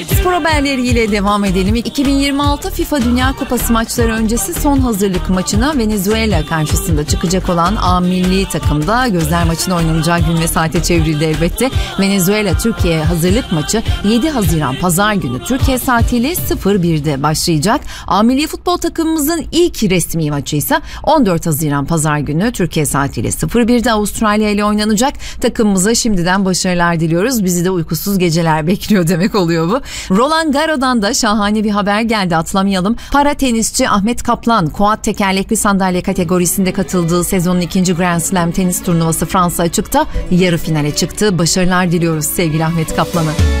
Spor haberleriyle devam edelim. 2026 FIFA Dünya Kupası maçları öncesi son hazırlık maçına Venezuela karşısında çıkacak olan A milli takımda gözler maçın oynanacağı gün ve saate çevrildi elbette. Venezuela Türkiye hazırlık maçı 7 Haziran Pazar günü Türkiye saatiyle 01'de başlayacak. A milli futbol takımımızın ilk resmi maçı ise 14 Haziran Pazar günü Türkiye saatiyle 01'de Avustralya ile oynanacak. Takımımıza şimdiden başarılar diliyoruz. Bizi de uykusuz geceler bekliyor demek oluyor bu. Roland Garros'dan da şahane bir haber geldi, atlamayalım. Para tenisçi Ahmet Kaplan, quad tekerlekli sandalye kategorisinde katıldığı sezonun 2. Grand Slam tenis turnuvası Fransa Açık'ta yarı finale çıktı. Başarılar diliyoruz sevgili Ahmet Kaplan'a.